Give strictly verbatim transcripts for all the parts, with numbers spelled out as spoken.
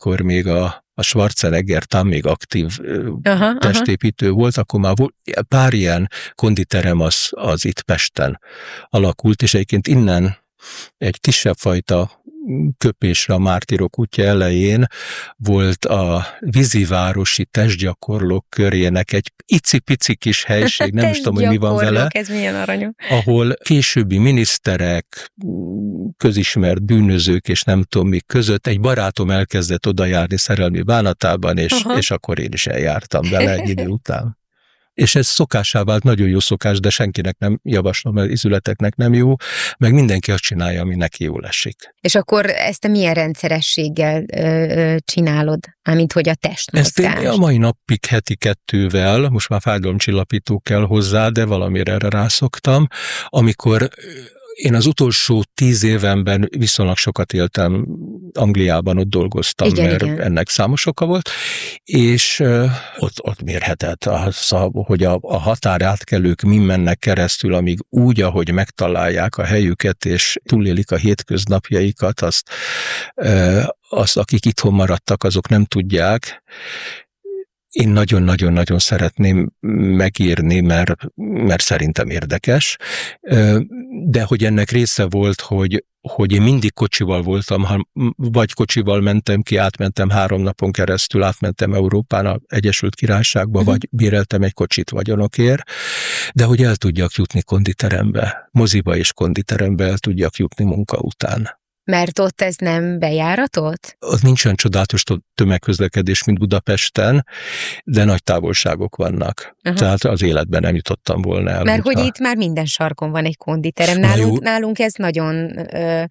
amikor még a, a Schwarzenegger tám még aktív aha, testépítő aha. volt, akkor már volt, pár ilyen konditerem az, az itt Pesten alakult, és egyébként innen egy kisebb fajta köpésre a Mártírok útja elején volt a vízivárosi testgyakorlók körének egy icipici kis helység, nem is tudom, hogy mi van vele, ez milyen aranyú. Ahol későbbi miniszterek, közismert bűnözők és nem tudom mi között egy barátom elkezdett oda járni szerelmi bánatában, és, és akkor én is eljártam vele egy idő után. És ez szokásá vált, nagyon jó szokás, de senkinek nem javaslom, mert izületeknek nem jó, meg mindenki azt csinálja, ami neki jól esik. És akkor ezt a milyen rendszerességgel ö, ö, csinálod, mármint hogy a testmozgás? Ezt én a mai napig heti kettővel, most már fájdalomcsillapító kell hozzá, de valamire erre rászoktam, amikor én az utolsó tíz évemben viszonylag sokat éltem Angliában, ott dolgoztam, igen, mert igen. ennek számos oka volt, és uh, ott, ott mérhetett, az, hogy a, a határátkelők min mennek keresztül, amíg úgy, ahogy megtalálják a helyüket, és túlélik a hétköznapjaikat, azt, uh, azt akik itthon maradtak, azok nem tudják. Én nagyon-nagyon-nagyon szeretném megírni, mert, mert szerintem érdekes, de hogy ennek része volt, hogy, hogy én mindig kocsival voltam, ha vagy kocsival mentem ki, átmentem három napon keresztül, átmentem Európán, az Egyesült Királyságba, uh-huh. vagy béreltem egy kocsit vagyonokért, de hogy el tudjak jutni konditerembe, moziba és konditerembe el tudjak jutni munka után. Mert ott ez nem bejáratott? Ott nincs olyan csodálatos tömegközlekedés, mint Budapesten, de nagy távolságok vannak. Aha. Tehát az életben nem jutottam volna el. Mert hogyha... hogy itt már minden sarkon van egy konditerem. Nálunk, nálunk ez nagyon, ö,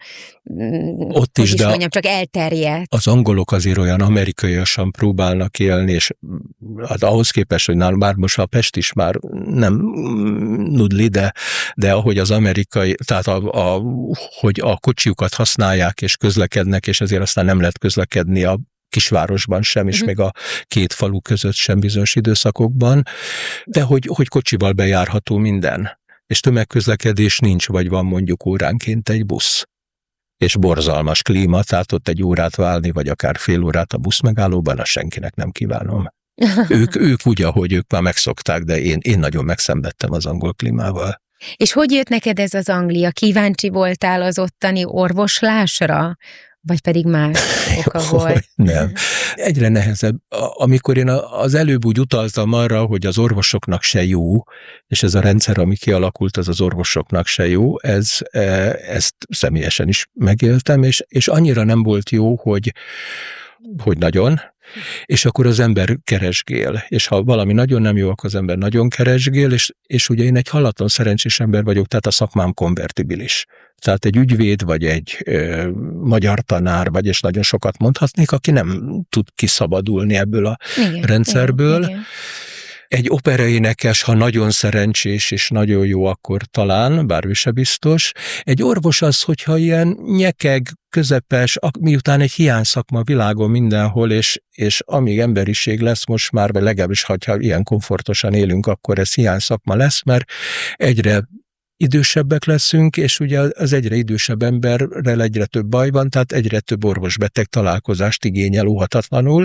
ott is, is de mondjam, csak elterjedt. Az angolok azért olyan amerikaiasan próbálnak élni, és hát ahhoz képest, hogy nálunk már most a Pest is már nem nudli, de, de ahogy az amerikai, tehát a, a, hogy a kocsiukat használják és közlekednek, és ezért aztán nem lehet közlekedni a kisvárosban sem, és uh-huh. még a két falu között sem bizonyos időszakokban, de hogy, hogy kocsival bejárható minden, és tömegközlekedés nincs, vagy van mondjuk óránként egy busz, és borzalmas klíma, tehát ott egy órát válni, vagy akár fél órát a buszmegállóban, azt senkinek nem kívánom. ők, ők úgy, ahogy ők már megszokták, de én, én nagyon megszenvedtem az angol klímával. És hogy jött neked ez az Anglia? Kíváncsi voltál az ottani orvoslásra? Vagy pedig más oka volt? Nem. Egyre nehezebb. Amikor én az előbb úgy utaltam arra, hogy az orvosoknak se jó, és ez a rendszer, ami kialakult, az az orvosoknak se jó, ez, ezt személyesen is megéltem, és, és annyira nem volt jó, hogy, hogy nagyon, és akkor az ember keresgél, és ha valami nagyon nem jó, akkor az ember nagyon keresgél, és, és ugye én egy hallatlan szerencsés ember vagyok, tehát a szakmám konvertibilis. Tehát egy ügyvéd, vagy egy ö, magyar tanár, vagy és nagyon sokat mondhatnék, aki nem tud kiszabadulni ebből a igen, rendszerből. Igen, igen. Egy operaénekes, ha nagyon szerencsés és nagyon jó, akkor talán, bár ő se biztos. Egy orvos az, hogyha ilyen nyekeg, közepes, miután egy hiányszakma világon mindenhol, és, és amíg emberiség lesz most már, vagy legalábbis, ha ilyen komfortosan élünk, akkor ez hiányszakma lesz, mert egyre idősebbek leszünk, és ugye az egyre idősebb emberrel egyre több baj van, tehát egyre több orvos-beteg találkozást igényel óhatatlanul,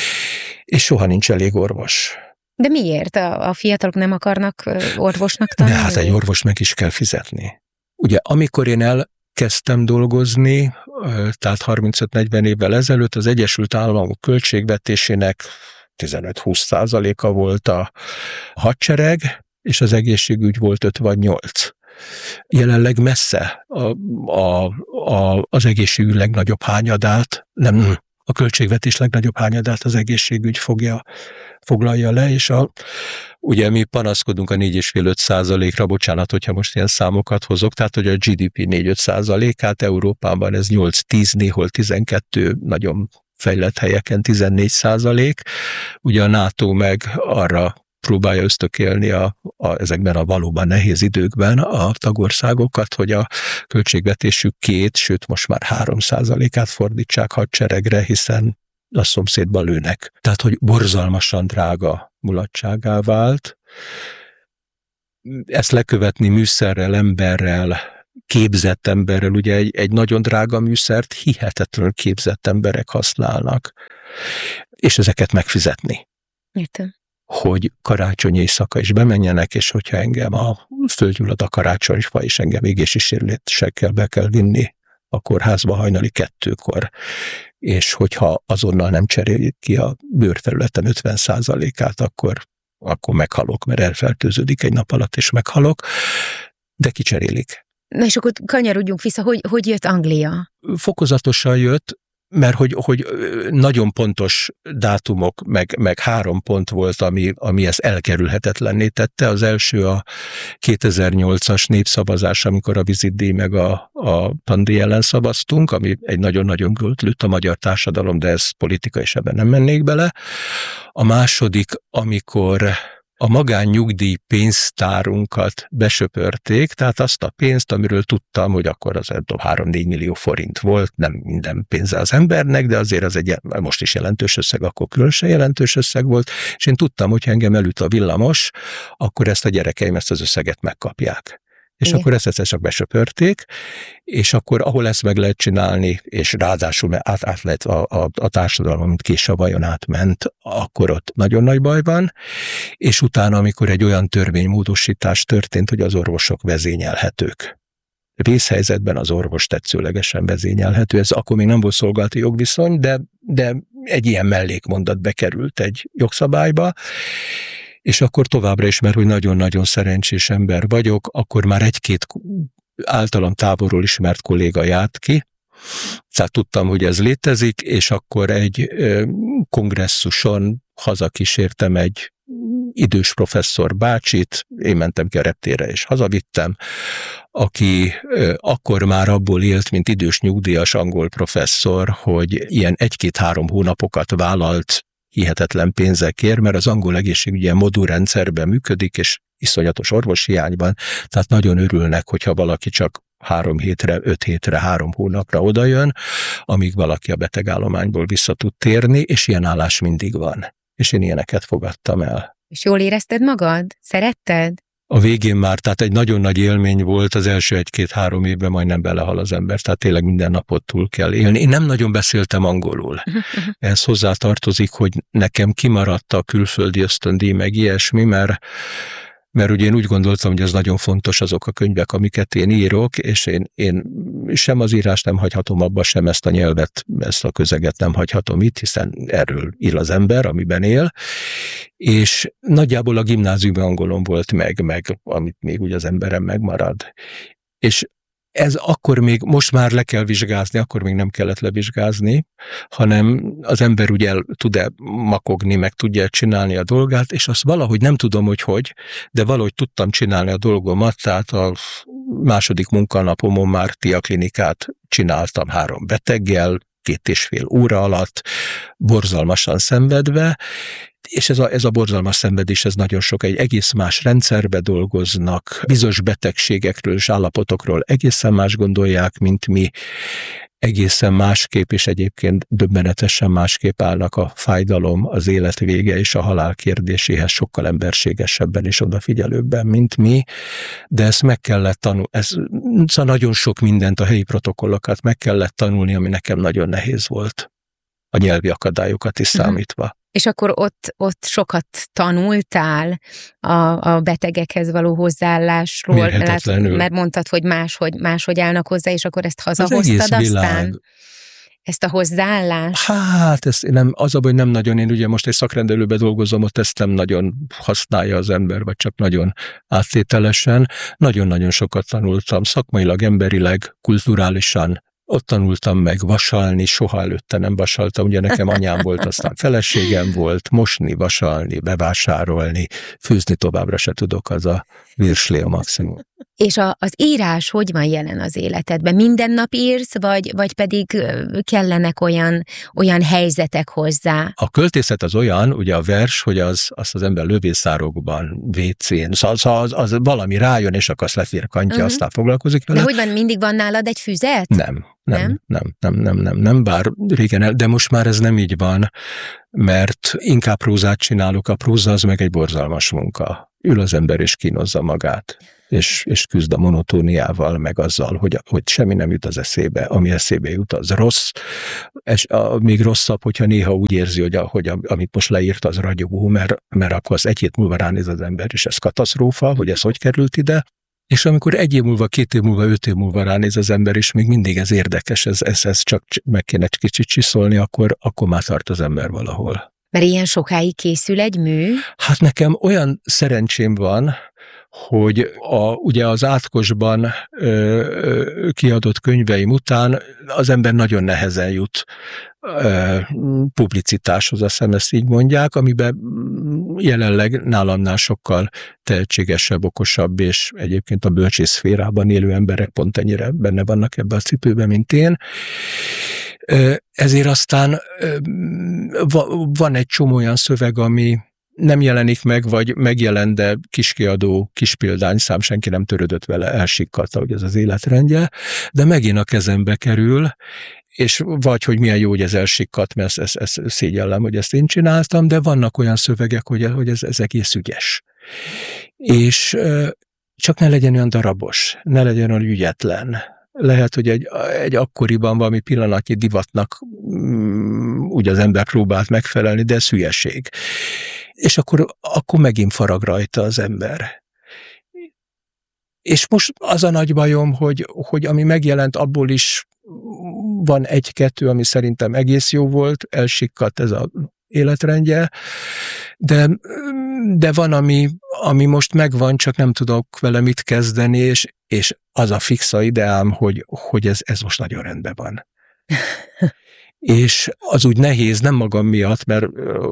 és soha nincs elég orvos. De miért? A, a fiatalok nem akarnak orvosnak tanulni? De hát egy orvos meg is kell fizetni. Ugye, amikor én elkezdtem dolgozni, tehát harmincöt-negyven évvel ezelőtt az Egyesült Államok költségvetésének tizenöt-húsz százaléka volt a hadsereg, és az egészségügy volt öt vagy nyolc. Jelenleg messze a, a, a, az egészségügy legnagyobb hányadát, nem, a költségvetés legnagyobb hányadát az egészségügy fogja, foglalja le, és a, ugye mi panaszkodunk a négy egész öt-öt százalékra, bocsánat, hogyha most ilyen számokat hozok, tehát hogy a gé dé pé négy-öt százalékát, Európában ez nyolc-tíz, néhol tizenkettő, nagyon fejlett helyeken tizennégy százalék, ugye a NATO meg arra próbálja ösztökélni a, a, ezekben a valóban nehéz időkben a tagországokat, hogy a költségvetésük két, sőt most már három százalékát fordítsák hadseregre, hiszen a szomszédba lőnek. Tehát, hogy borzalmasan drága mulatságá vált. Ezt lekövetni műszerrel, emberrel képzett emberrel, ugye egy, egy nagyon drága műszert hihetetlenül képzett emberek használnak, és ezeket megfizetni. Értem. Hogy karácsony éjszaka is bemenjenek, és hogyha engem a földgyullad a karácsonyfa, és engem égési sérülésekkel be kell vinni a kórházba hajnali kettőkor, és hogyha azonnal nem cseréljük ki a bőrfelületem ötven százalékát, akkor, akkor meghalok, mert elfertőződik egy nap alatt, és meghalok, de kicserélik. Na és akkor kanyarodjunk vissza, hogy, hogy jött Anglia? Fokozatosan jött, mert hogy, hogy nagyon pontos dátumok, meg, meg három pont volt, ami, ami ezt elkerülhetetlenné tette. Az első a kétezer-nyolcas népszavazás, amikor a Visit-díj meg a, a tandíj ellen szavaztunk, ami egy nagyon-nagyon lőtt a magyar társadalom, de ez politika, és ebben nem mennék bele. A második, amikor a magánnyugdíj pénztárunkat besöpörték, tehát azt a pénzt, amiről tudtam, hogy akkor az három-négy millió forint volt, nem minden pénze az embernek, de azért az egy most is jelentős összeg, akkor különösen jelentős összeg volt, és én tudtam, hogy ha engem elüt a villamos, akkor ezt a gyerekeim ezt az összeget megkapják. És igen. Akkor ezt egyszer csak besöpörték, és akkor ahol ezt meg lehet csinálni, és ráadásul át, át lehet a, a, a társadalom, mint kés a vajon átment, akkor ott nagyon nagy baj van, és utána, amikor egy olyan törvénymódosítás történt, hogy az orvosok vezényelhetők. Vészhelyzetben az orvos tetszőlegesen vezényelhető, ez akkor még nem volt szolgálati jogviszony, de, de egy ilyen mellékmondat bekerült egy jogszabályba, és akkor továbbra is, mert hogy nagyon-nagyon szerencsés ember vagyok, akkor már egy-két általam távolról ismert kolléga járt ki, tehát tudtam, hogy ez létezik, és akkor egy kongresszuson hazakísértem egy idős professzor bácsit, én mentem ki a reptérre és hazavittem, aki akkor már abból élt, mint idős nyugdíjas angol professzor, hogy ilyen egy-két-három hónapokat vállalt hihetetlen pénzekért, mert az angol egészségügy ilyen modulrendszerben működik, és iszonyatos orvoshiányban, tehát nagyon örülnek, hogyha valaki csak három hétre, öt hétre, három hónapra odajön, amíg valaki a betegállományból vissza tud térni, és ilyen állás mindig van. És én ilyeneket fogadtam el. És jól érezted magad? Szeretted? A végén már, tehát egy nagyon nagy élmény volt, az első egy-két-három évben majdnem belehal az ember, tehát tényleg minden napot túl kell élni. Én nem nagyon beszéltem angolul. Ez hozzá tartozik, hogy nekem kimaradt a külföldi ösztöndíj, meg ilyesmi, mert mert ugye én úgy gondoltam, hogy ez nagyon fontos azok a könyvek, amiket én írok, és én, én sem az írást nem hagyhatom abba, sem ezt a nyelvet, ezt a közeget nem hagyhatom itt, hiszen erről ír az ember, amiben él, és nagyjából a gimnáziumban angolom volt meg, meg amit még úgy az emberem megmarad. És ez akkor még, most már le kell vizsgázni, akkor még nem kellett levizsgázni, hanem az ember ugye el tud-e makogni, meg tudja csinálni a dolgát, és azt valahogy nem tudom, hogy hogy, de valahogy tudtam csinálni a dolgomat, tehát a második munkanapomon már tiaklinikát csináltam három beteggel, két és fél óra alatt, borzalmasan szenvedve, és ez a, ez a borzalmas szenvedés, ez nagyon sok, egy egész más rendszerbe dolgoznak, bizonyos betegségekről és állapotokról egészen más gondolják, mint mi, egészen másképp, és egyébként döbbenetesen másképp állnak a fájdalom, az élet vége és a halál kérdéséhez sokkal emberségesebben és odafigyelőbben, mint mi, de ezt meg kellett tanulni, ez, szóval nagyon sok mindent, a helyi protokollokat meg kellett tanulni, ami nekem nagyon nehéz volt, a nyelvi akadályokat is számítva. És akkor ott, ott sokat tanultál a, a betegekhez való hozzáállásról, mert mondtad, hogy máshogy, máshogy állnak hozzá, és akkor ezt hazahoztad aztán? Ezt a hozzáállást? Hát, ez nem, az a baj, nem nagyon, én ugye most egy szakrendelőbe dolgozom, ott ezt nem nagyon használja az ember, vagy csak nagyon áttételesen. Nagyon-nagyon sokat tanultam, szakmailag, emberileg, kulturálisan. Ott tanultam meg vasalni, soha előtte nem vasaltam, ugye nekem anyám volt, aztán feleségem volt, mosni, vasalni, bevásárolni, főzni továbbra se tudok, az a virslé a maximum. És a, az írás hogy van jelen az életedben? Minden nap írsz, vagy, vagy pedig kellenek olyan, olyan helyzetek hozzá? A költészet az olyan, ugye a vers, hogy az, azt az ember lövészárokban, vécén, szóval az, az valami rájön, és akkor azt lefirkantja, uh-huh. aztán foglalkozik vele. De hogy van, mindig van nálad egy füzet? Nem. Nem, nem, nem, nem, nem, nem, bár régen el, de most már ez nem így van, mert inkább prózát csinálok, a próza az meg egy borzalmas munka. Ül az ember és kínozza magát. és, és küzd a monotóniával, meg azzal, hogy, hogy semmi nem jut az eszébe, ami eszébe jut, az rossz. És a, még rosszabb, hogyha néha úgy érzi, hogy, a, hogy a, amit most leírt, az ragyogó, mert, mert akkor az egy hét múlva ránéz az ember, és ez katasztrófa, hogy ez hogy került ide. És amikor egy év múlva, két év múlva, öt év múlva ránéz az ember, és még mindig ez érdekes, ez, ez, ez csak meg kéne kicsit csiszolni, akkor, akkor már tart az ember valahol. Mert ilyen sokáig készül egy mű? Hát nekem olyan szerencsém van, hogy a, ugye az Átkosban ö, ö, kiadott könyveim után az ember nagyon nehezen jut ö, publicitáshoz, azt hiszem ezt így mondják, amiben jelenleg nálamnál sokkal tehetségesebb, okosabb, és egyébként a bölcsész szférában élő emberek pont ennyire benne vannak ebbe a cipőbe, mint én. Ezért aztán van egy csomó olyan szöveg, ami nem jelenik meg, vagy megjelent, de kiskiadó, kis példányszám, senki nem törődött vele, elsikkadt, hogy ez az életrendje, de megint a kezembe kerül, és vagy, hogy milyen jó, hogy ez elsikkadt, mert ezt, ezt, ezt szégyellem, hogy ezt én csináltam, de vannak olyan szövegek, hogy, hogy ez, ez egész ügyes. És csak ne legyen olyan darabos, ne legyen olyan ügyetlen. Lehet, hogy egy, egy akkoriban valami pillanatnyi divatnak úgy az ember próbált megfelelni, de ez hülyeség. És akkor, akkor megint farag rajta az ember. És most az a nagy bajom, hogy, hogy ami megjelent, abból is van egy-kettő, ami szerintem egész jó volt, elsikkadt ez az életrendje, de, de van, ami, ami most megvan, csak nem tudok vele mit kezdeni, és, és az a fixa ideám, hogy, hogy ez, ez most nagyon rendben van. És az úgy nehéz, nem magam miatt, mert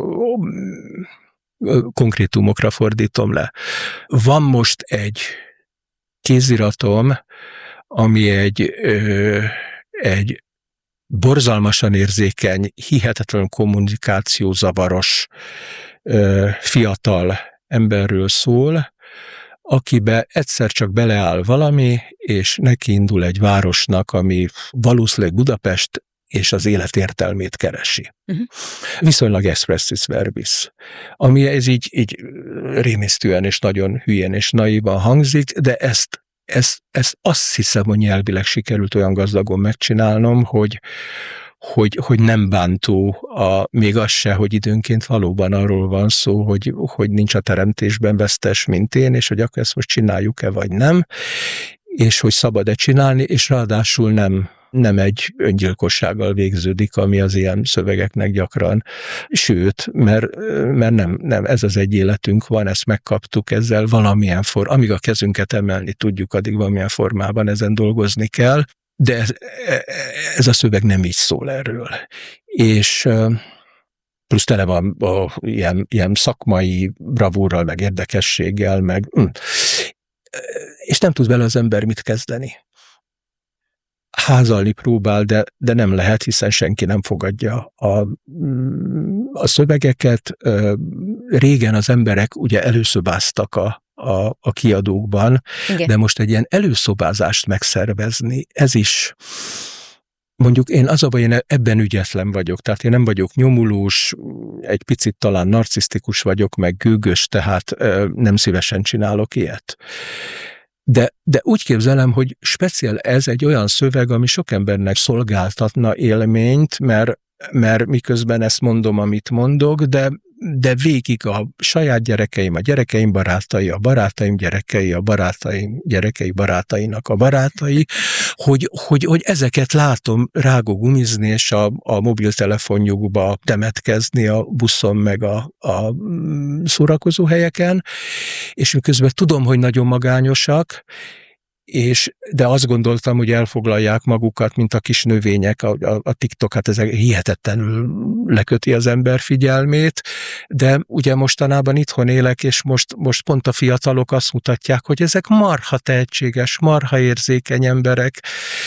konkrétumokra fordítom le. Van most egy kéziratom, ami egy, ö, egy borzalmasan érzékeny, hihetetlen kommunikációzavaros ö, fiatal emberről szól, akibe egyszer csak beleáll valami, és neki indul egy városnak, ami valószínűleg Budapest, és az élet értelmét keresi. Uh-huh. Viszonylag expressis verbis. Ami ez így, így rémisztően és nagyon hülyén és naívan hangzik, de ezt, ezt, ezt azt hiszem, hogy nyelvileg sikerült olyan gazdagon megcsinálnom, hogy, hogy, hogy nem bántó, a, még az se, hogy időnként valóban arról van szó, hogy, hogy nincs a teremtésben vesztes, mint én, és hogy akkor ezt most csináljuk-e, vagy nem, és hogy szabad-e csinálni, és ráadásul nem nem egy öngyilkossággal végződik, ami az ilyen szövegeknek gyakran. Sőt, mert, mert nem, nem, ez az egy életünk van, ezt megkaptuk, ezzel valamilyen for, amíg a kezünket emelni tudjuk, addig valamilyen formában ezen dolgozni kell, de ez, ez a szöveg nem így szól erről. És plusz tele van a, ilyen, ilyen szakmai bravúrral, meg érdekességgel, meg és nem tud vele az ember mit kezdeni. Házalni próbál, de, de nem lehet, hiszen senki nem fogadja a, a szövegeket. Régen az emberek ugye előszobáztak a, a, a kiadókban, igen. De most egy ilyen előszobázást megszervezni, ez is, mondjuk én az a baj, én ebben ügyetlen vagyok, tehát én nem vagyok nyomulós, egy picit talán narcisztikus vagyok, meg gőgös, tehát nem szívesen csinálok ilyet. De, de úgy képzelem, hogy speciál ez egy olyan szöveg, ami sok embernek szolgáltatna élményt, mert, mert miközben ezt mondom, amit mondok, de, de végig a saját gyerekeim, a gyerekeim barátai, a barátaim gyerekei, a barátaim gyerekei barátainak a barátai, hogy, hogy, hogy ezeket látom rágógumizni, és a, a mobiltelefonjukba temetkezni a buszon, meg a, a szórakozó helyeken, és miközben tudom, hogy nagyon magányosak, és, de azt gondoltam, hogy elfoglalják magukat, mint a kis növények, a, a, a TikTok, hát ez hihetetlenül leköti az ember figyelmét, de ugye mostanában itthon élek, és most, most pont a fiatalok azt mutatják, hogy ezek marha tehetséges, marha érzékeny emberek,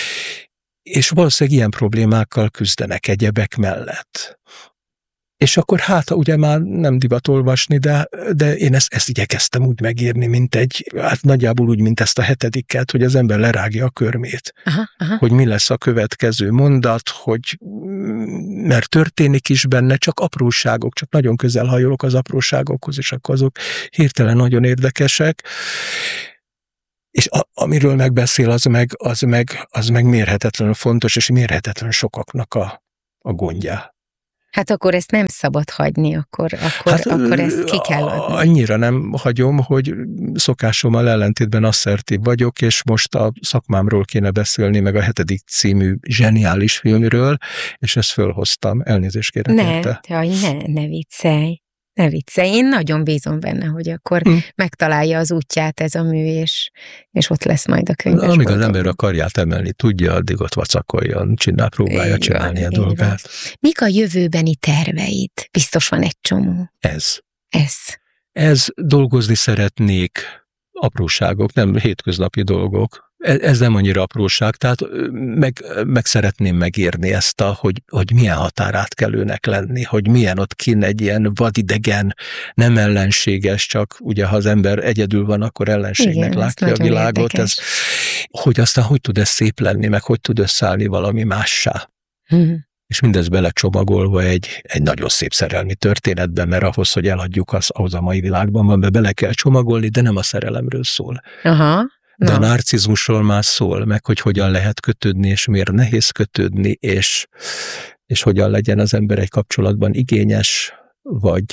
és valószínűleg ilyen problémákkal küzdenek egyebek mellett. És akkor hát ugye már nem divat olvasni, de, de én ezt, ezt igyekeztem úgy megírni, mint egy, hát nagyjából úgy, mint ezt a hetediket, hogy az ember lerágja a körmét. Aha, aha. Hogy mi lesz a következő mondat, hogy mert történik is benne, csak apróságok, csak nagyon közel hajolok az apróságokhoz, és akkor azok hirtelen nagyon érdekesek. És a, amiről megbeszél, az meg, az, meg, az meg mérhetetlenül fontos, és mérhetetlen sokaknak a, a gondja. Hát akkor ezt nem szabad hagyni, akkor, akkor, hát, akkor ezt ki kell adni. Annyira nem hagyom, hogy szokásommal ellentétben asszertív vagyok, és most a szakmámról kéne beszélni, meg a hetedik című zseniális filmről, és ezt fölhoztam. Elnézést kérek ne, érte. Jaj, ne, ne viccelj. Ne viccelj, én nagyon bízom benne, hogy akkor hm. megtalálja az útját ez a mű, és, és ott lesz majd a könyves. Amíg az ember a karját emelni tudja, addig ott vacakoljon, csinál, próbálja így csinálni van, a dolgát. Van. Mik a jövőbeni terveid? Biztos van egy csomó. Ez. Ez. Ez dolgozni szeretnék, apróságok, nem hétköznapi dolgok. Ez nem annyira apróság, tehát meg, meg szeretném megérni ezt, a, hogy, hogy milyen határátkelőnek lenni, hogy milyen ott kinn egy ilyen vadidegen, nem ellenséges, csak ugye ha az ember egyedül van, akkor ellenségnek igen, látja a világot. Ez, hogy aztán hogy tud ez szép lenni, meg hogy tud összeállni valami mássá. Hmm. És mindez belecsomagolva egy, egy nagyon szép szerelmi történetben, mert ahhoz, hogy eladjuk, az, ahhoz a mai világban van, be bele kell csomagolni, de nem a szerelemről szól. Aha. De no. A narcizmusról már szól, meg hogy hogyan lehet kötődni, és miért nehéz kötődni, és, és hogyan legyen az ember egy kapcsolatban igényes, vagy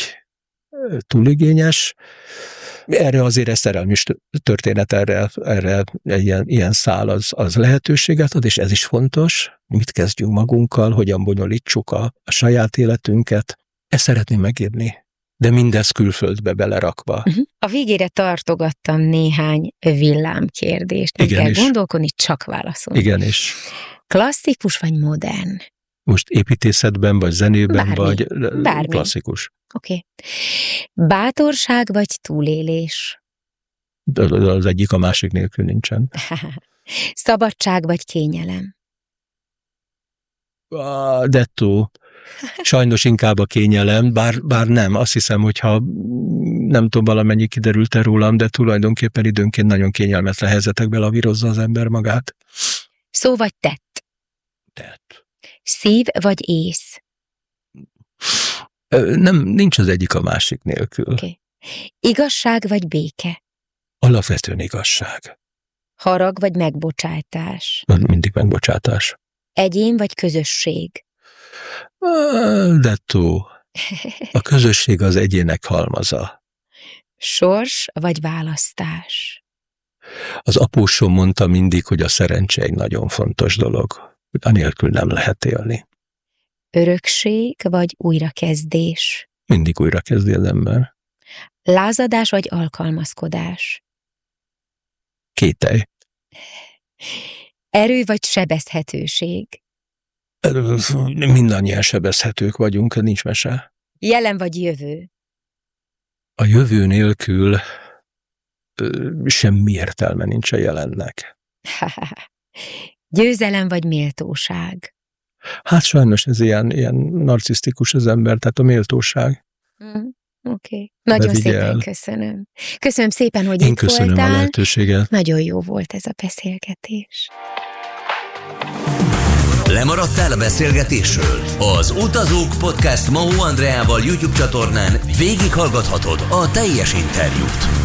túligényes. Erre azért egy szerelmi történet, erre, erre egy ilyen, ilyen szál az, az lehetőséget ad, és ez is fontos. Mit kezdjünk magunkkal, hogyan bonyolítsuk a, a saját életünket. Ezt szeretném megírni. De mindez külföldbe belerakva. Uh-huh. A végére tartogattam néhány villámkérdést. Nem kell gondolkodni, csak válaszolni. Igenis. Klasszikus vagy modern? Most építészetben, vagy zenében, bármi, vagy bármi. Klasszikus. Oké. Okay. Bátorság vagy túlélés? Az egyik a másik nélkül nincsen. Szabadság vagy kényelem? Dettó. Sajnos inkább a kényelem, bár, bár nem. Azt hiszem, hogyha nem tudom, valamennyi kiderült-e rólam, de tulajdonképpen időnként nagyon kényelmetlen helyzetekbe lavírozza az ember magát. Szó vagy tett? Tett. Szív vagy ész? Nem, nincs az egyik a másik nélkül. Okay. Igazság vagy béke? Alapvetően igazság. Harag vagy megbocsátás? Mindig megbocsátás. Egyén vagy közösség? Dettó. A közösség az egyének halmaza. Sors vagy választás? Az apósom mondta mindig, hogy a szerencse egy nagyon fontos dolog. Anélkül nem lehet élni. Örökség vagy újrakezdés? Mindig újrakezdi az ember. Lázadás vagy alkalmazkodás? Kételj. Erő vagy sebezhetőség? Mindannyian sebezhetők vagyunk, nincs mese. Jelen vagy jövő? A jövő nélkül semmi értelme nincs a jelennek. Győzelem vagy méltóság? Hát sajnos ez ilyen, ilyen narcisztikus az ember, tehát a méltóság. Mm, Oké. Okay. Nagyon szépen el. köszönöm. Köszönöm szépen, hogy Én itt voltál. Én köszönöm a lehetőséget. Nagyon jó volt ez a beszélgetés. Lemaradtál a beszélgetésről? Az Utazók Podcast Mahó Andreával YouTube csatornán végighallgathatod a teljes interjút.